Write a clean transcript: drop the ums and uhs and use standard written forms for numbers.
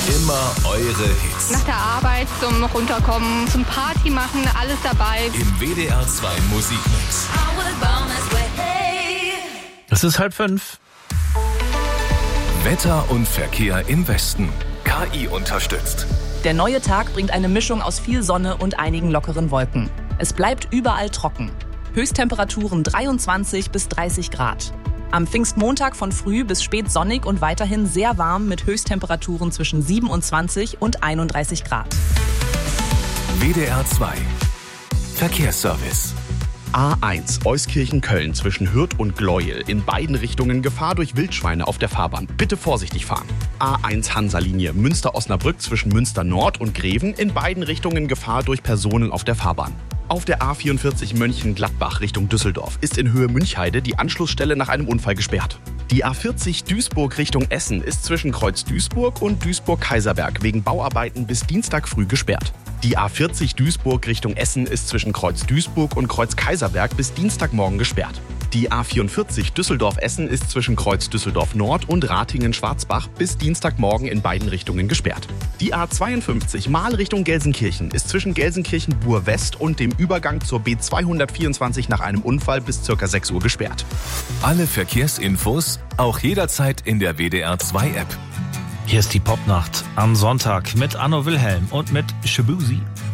Immer eure Hits. Nach der Arbeit zum Runterkommen, zum Party machen, alles dabei. Im WDR 2 Musikmix. Es ist 4:30. Wetter und Verkehr im Westen. KI unterstützt. Der neue Tag bringt eine Mischung aus viel Sonne und einigen lockeren Wolken. Es bleibt überall trocken. Höchsttemperaturen 23 bis 30 Grad. Am Pfingstmontag von früh bis spät sonnig und weiterhin sehr warm mit Höchsttemperaturen zwischen 27 und 31 Grad. WDR 2 Verkehrsservice. A1 Euskirchen-Köln zwischen Hürth und Gleuel. In beiden Richtungen Gefahr durch Wildschweine auf der Fahrbahn. Bitte vorsichtig fahren. A1 Hansa-Linie Münster-Osnabrück zwischen Münster Nord und Greven. In beiden Richtungen Gefahr durch Personen auf der Fahrbahn. Auf der A44 Mönchengladbach Richtung Düsseldorf ist in Höhe Münchheide die Anschlussstelle nach einem Unfall gesperrt. Die A40 Duisburg Richtung Essen ist zwischen Kreuz Duisburg und Duisburg-Kaiserberg wegen Bauarbeiten bis Dienstag früh gesperrt. Die A40 Duisburg Richtung Essen ist zwischen Kreuz Duisburg und Kreuz Kaiserberg bis Dienstagmorgen gesperrt. Die A44 Düsseldorf-Essen ist zwischen Kreuz Düsseldorf Nord und Ratingen-Schwarzbach bis Dienstagmorgen in beiden Richtungen gesperrt. Die A52 Mahl Richtung Gelsenkirchen ist zwischen Gelsenkirchen-Bur-West und dem Übergang zur B224 nach einem Unfall bis ca. 6 Uhr gesperrt. Alle Verkehrsinfos auch jederzeit in der WDR 2 App. Hier ist die Popnacht am Sonntag mit Anno Wilhelm und mit Shabuzi.